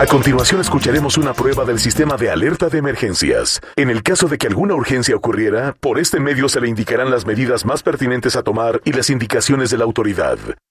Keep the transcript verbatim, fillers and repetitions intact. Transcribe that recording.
A continuación escucharemos una prueba del sistema de alerta de emergencias. En el caso de que alguna urgencia ocurriera, por este medio se le indicarán las medidas más pertinentes a tomar y las indicaciones de la autoridad.